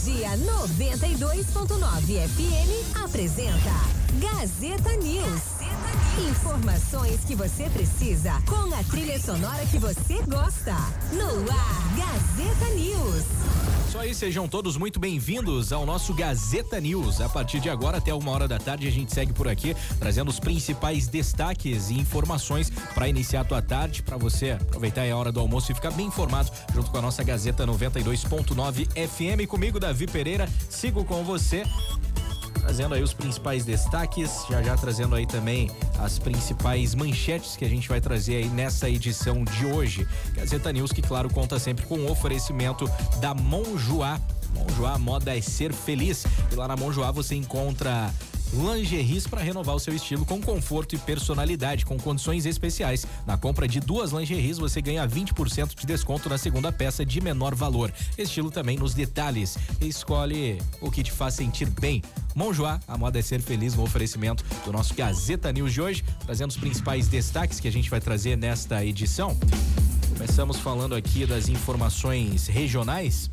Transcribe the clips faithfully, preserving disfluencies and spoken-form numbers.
Energia noventa e dois ponto nove F M apresenta Gazeta News. Informações que você precisa com a trilha sonora que você gosta. No ar, Gazeta News. Isso aí, sejam todos muito bem-vindos ao nosso Gazeta News. A partir de agora até uma hora da tarde a gente segue por aqui trazendo os principais destaques e informações para iniciar a tua tarde, para você aproveitar a hora do almoço e ficar bem informado junto com a nossa Gazeta noventa e dois ponto nove F M. Comigo, Davi Pereira, sigo com você trazendo aí os principais destaques, já já trazendo aí também as principais manchetes que a gente vai trazer aí nessa edição de hoje. Gazeta News, que claro, conta sempre com o oferecimento da Monjoá. Monjoá, moda é ser feliz. E lá na Monjoá você encontra lingeries para renovar o seu estilo com conforto e personalidade, com condições especiais. Na compra de duas lingeries você ganha vinte por cento de desconto na segunda peça de menor valor. Estilo também nos detalhes. Escolhe o que te faz sentir bem. Monjoá, a moda é ser feliz, no oferecimento do nosso Gazeta News de hoje, trazendo os principais destaques que a gente vai trazer nesta edição. Começamos falando aqui das informações regionais.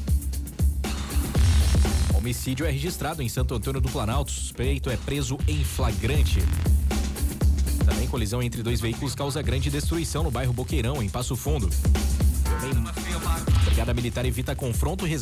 Homicídio é registrado em Santo Antônio do Planalto. Suspeito é preso em flagrante. Também colisão entre dois veículos causa grande destruição no bairro Boqueirão, em Passo Fundo. Também, Brigada Militar evita confronto.